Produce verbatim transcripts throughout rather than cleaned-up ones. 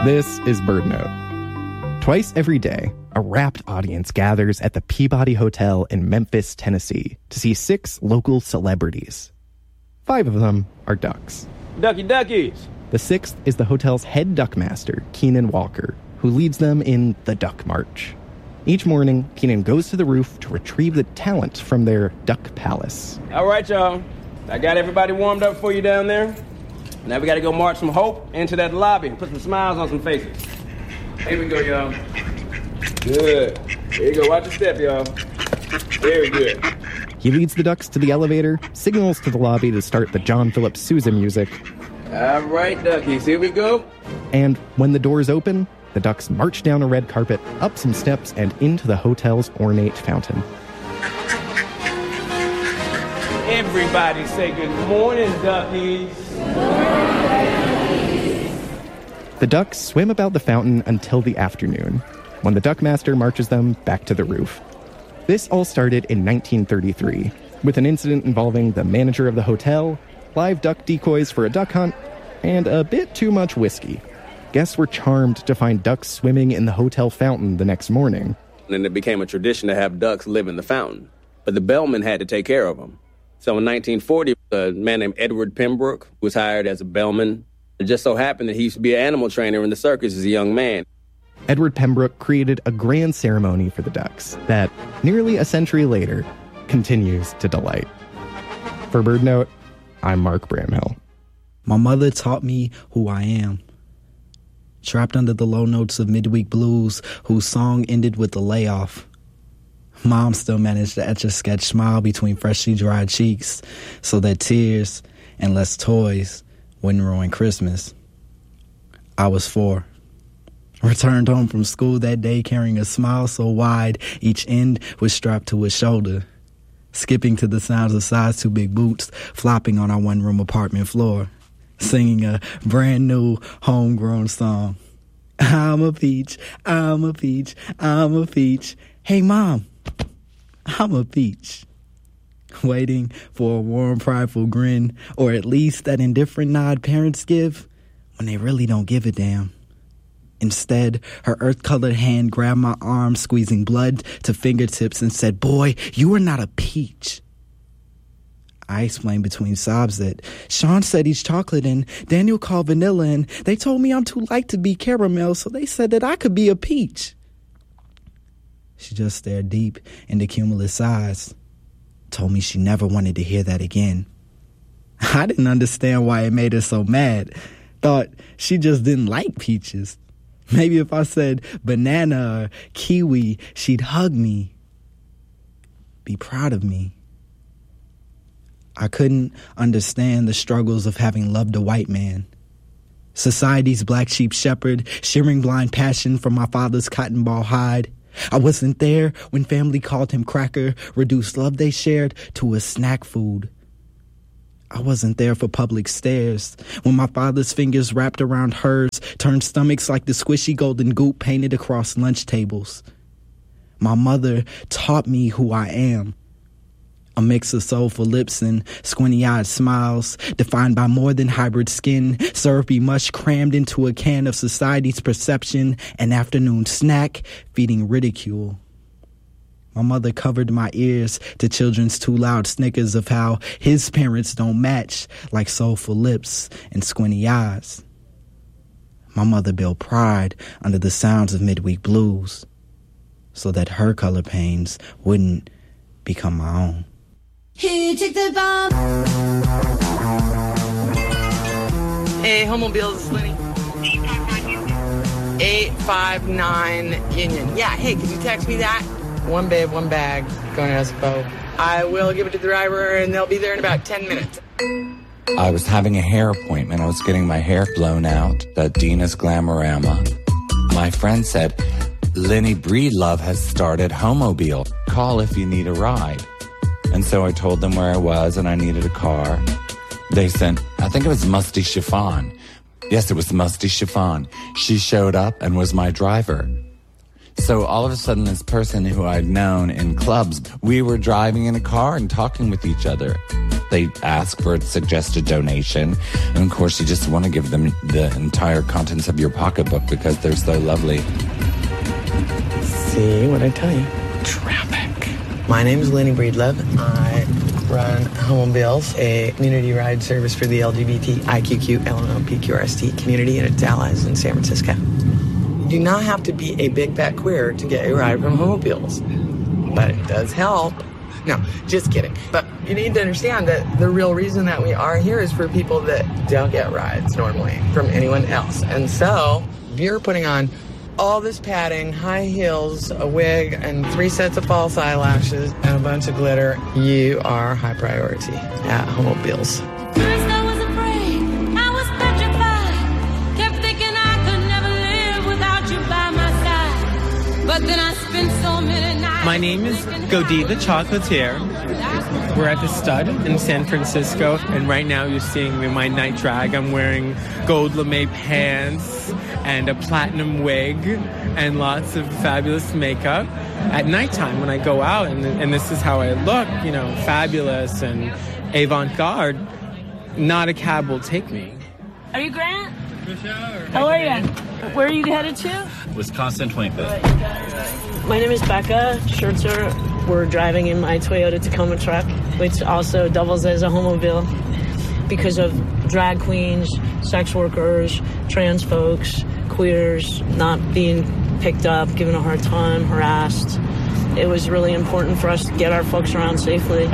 This is BirdNote. Twice every day, a rapt audience gathers at the Peabody Hotel in Memphis, Tennessee, to see six local celebrities. Five of them are ducks. Ducky duckies! The sixth is the hotel's head duckmaster, Keenan Walker, who leads them in the Duck March. Each morning, Keenan goes to the roof to retrieve the talent from their duck palace. All right, y'all. I got everybody warmed up for you down there. Now we got to go march some hope into that lobby and put some smiles on some faces. Here we go, y'all. Good. There you go. Watch your step, y'all. Very good. He leads the ducks to the elevator, signals to the lobby to start the John Philip Sousa music. All right, duckies. Here we go. And when the doors open, the ducks march down a red carpet, up some steps, and into the hotel's ornate fountain. Everybody say good morning, duckies. The ducks swim about the fountain until the afternoon, when the duckmaster marches them back to the roof. This all started in nineteen thirty-three, with an incident involving the manager of the hotel, live duck decoys for a duck hunt, and a bit too much whiskey. Guests were charmed to find ducks swimming in the hotel fountain the next morning. And it became a tradition to have ducks live in the fountain, but the bellman had to take care of them. So in nineteen forty, a man named Edward Pembroke was hired as a bellman. It just so happened that he used to be an animal trainer in the circus as a young man. Edward Pembroke created a grand ceremony for the ducks that, nearly a century later, continues to delight. For BirdNote, I'm Mark Bramhill. My mother taught me who I am. Trapped under the low notes of midweek blues, whose song ended with a layoff. Mom still managed to etch a sketch smile between freshly dried cheeks so that tears and less toys wouldn't ruin Christmas. I was four. Returned home from school that day carrying a smile so wide each end was strapped to his shoulder. Skipping to the sounds of size too big boots flopping on our one-room apartment floor. Singing a brand new homegrown song. I'm a peach, I'm a peach, I'm a peach. Hey, Mom. I'm a peach. Waiting for a warm, prideful grin, or at least that indifferent nod parents give when they really don't give a damn. Instead, her earth-colored hand grabbed my arm, squeezing blood to fingertips, and said, "Boy, you are not a peach." I explained between sobs that Sean said he's chocolate and Daniel called vanilla, and they told me I'm too light to be caramel, so they said that I could be a peach. She just stared deep into cumulus eyes, told me she never wanted to hear that again. I didn't understand why it made her so mad. Thought she just didn't like peaches. Maybe if I said banana or kiwi, she'd hug me, be proud of me. I couldn't understand the struggles of having loved a white man. Society's black sheep shepherd, shearing blind passion from my father's cotton ball hide. I wasn't there when family called him cracker, reduced love they shared to a snack food. I wasn't there for public stares, when my father's fingers wrapped around hers turned stomachs like the squishy golden goop painted across lunch tables. My mother taught me who I am. A mix of soulful lips and squinty-eyed smiles, defined by more than hybrid skin, syrupy mush crammed into a can of society's perception, an afternoon snack, feeding ridicule. My mother covered my ears to children's too loud snickers of how his parents don't match, like soulful lips and squinty eyes. My mother built pride under the sounds of midweek blues, so that her color pains wouldn't become my own. He took the bomb. Hey, Homobiles, this is Lenny. eight five nine Union. Yeah, hey, could you text me that? One babe, one bag, going to Espo. I will give it to the driver, and they'll be there in about ten minutes. I was having a hair appointment. I was getting my hair blown out at Dina's Glamorama. My friend said, Lenny Breedlove has started Homobile. Call if you need a ride. And so I told them where I was and I needed a car. They sent, I think it was Musty Chiffon. Yes, it was Musty Chiffon. She showed up and was my driver. So all of a sudden, this person who I'd known in clubs, we were driving in a car and talking with each other. They ask for a suggested donation. And of course, you just want to give them the entire contents of your pocketbook because they're so lovely. See what I tell you? Traffic. My name is Lenny Breedlove. I run Homobiles, a community ride service for the L G B T I Q Q L M N O P Q R S T community and its allies in San Francisco. You do not have to be a big fat queer to get a ride from Homobiles, but it does help. No, just kidding. But you need to understand that the real reason that we are here is for people that don't get rides normally from anyone else. And so, if you're putting on all this padding, high heels, a wig, and three sets of false eyelashes, and a bunch of glitter, you are high priority at Homobiles. First I was afraid, I was petrified. Kept thinking I could never live without you by my side. But then I spent so many nights. My name is Godi the Chocolatier. We're at the Stud in San Francisco, and right now you're seeing me in my night drag. I'm wearing gold lame pants and a platinum wig and lots of fabulous makeup. At nighttime when I go out, and, and this is how I look, you know, fabulous and avant-garde, not a cab will take me. Are you Grant? How are you? Where are you headed to? Wisconsin twenty-fifth. My name is Becca Schertzer. We're driving in my Toyota Tacoma truck, which also doubles as a homobile because of drag queens, sex workers, trans folks, queers not being picked up, given a hard time, harassed. It was really important for us to get our folks around safely.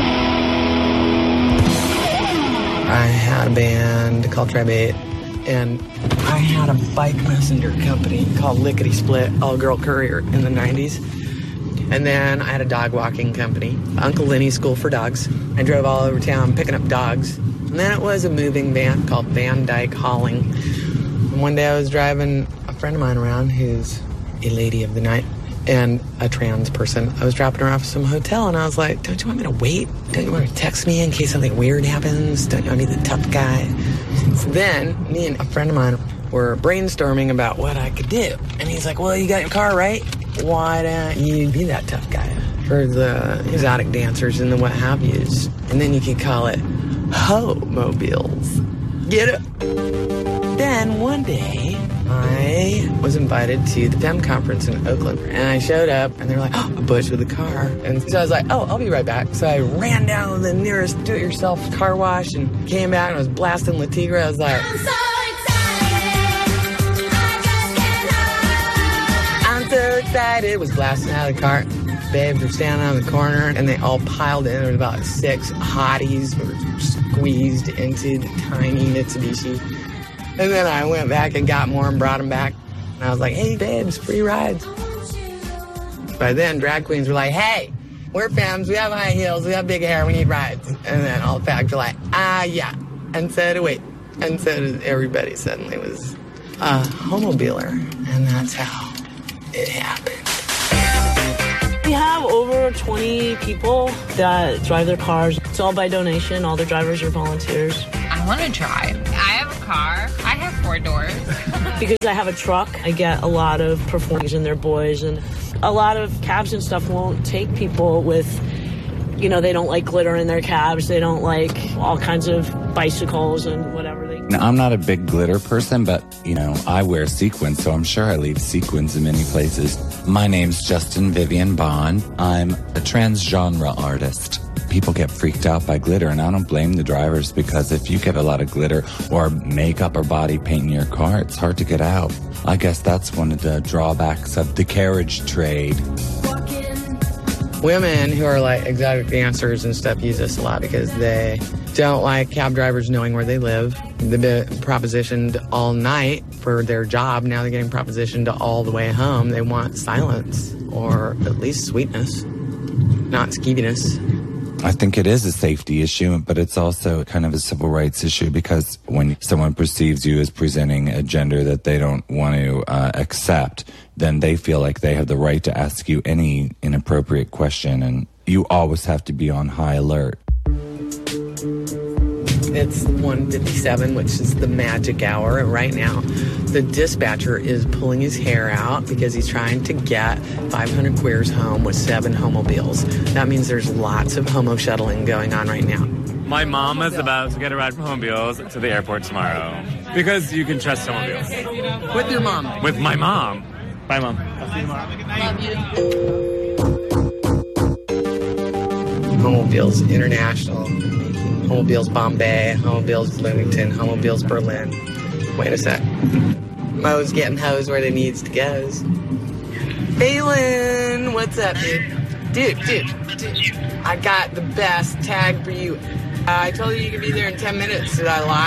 I had a band called Tribe eight, and I had a bike messenger company called Lickety Split, all-girl courier in the nineties. And then I had a dog walking company, Uncle Lenny's School for Dogs. I drove all over town picking up dogs. And then it was a moving van called Van Dyke Hauling. And one day I was driving a friend of mine around who's a lady of the night and a trans person. I was dropping her off at some hotel, and I was like, don't you want me to wait? Don't you want to text me in case something weird happens? Don't you want to be the tough guy? So then me and a friend of mine were brainstorming about what I could do. And he's like, well, you got your car, right? Why don't you be that tough guy for the exotic dancers and the what have yous? And then you could call it Homobiles. Get it? Then one day, I was invited to the F E M conference in Oakland. And I showed up, and they were like, oh, a butch with a car. And so I was like, oh, I'll be right back. So I ran down to the nearest do-it-yourself car wash and came back, and I was blasting La Tigra. I was like, I'm so so excited, was blasting out of the car. Babes were standing on the corner, and they all piled in. There was about six hotties were squeezed into the tiny Mitsubishi. And then I went back and got more and brought them back. And I was like, hey, babes, free rides. By then, drag queens were like, hey, we're femmes, we have high heels, we have big hair, we need rides. And then all the fags were like, ah, yeah. And so did we. And so did everybody suddenly was a homobiler. And that's how it happened. We have over twenty people that drive their cars. It's all by donation. All the drivers are volunteers. I want to drive. I have a car. I have four doors. Because I have a truck, I get a lot of performers and their boys, and a lot of cabs and stuff won't take people with, you know, they don't like glitter in their cabs. They don't like all kinds of bicycles and whatever. They. Now, I'm not a big glitter person, but, you know, I wear sequins, so I'm sure I leave sequins in many places. My name's Justin Vivian Bond. I'm a transgenre artist. People get freaked out by glitter, and I don't blame the drivers, because if you get a lot of glitter or makeup or body paint in your car, it's hard to get out. I guess that's one of the drawbacks of the carriage trade. Women who are like exotic dancers and stuff use this a lot because they don't like cab drivers knowing where they live. They've been propositioned all night for their job. Now they're getting propositioned all the way home. They want silence or at least sweetness, not skeeviness. I think it is a safety issue, but it's also kind of a civil rights issue, because when someone perceives you as presenting a gender that they don't want to uh, accept, then they feel like they have the right to ask you any inappropriate question, and you always have to be on high alert. It's one fifty-seven, which is the magic hour. And right now, the dispatcher is pulling his hair out because he's trying to get five hundred queers home with seven homobiles. That means there's lots of homo shuttling going on right now. My mom is about to get a ride from Homobiles to the airport tomorrow. Because you can trust Homobiles. With your mom. With my mom. Bye, Mom. I'll see you tomorrow. Love you. Homobiles International, Homobiles Bombay, Homobiles Bloomington, Homobiles Berlin. Wait a sec. Mo's getting hosed where they needs to go. Balin, what's up, dude? Dude, dude, dude. I got the best tag for you. Uh, I told you you could be there in ten minutes. Did I lie?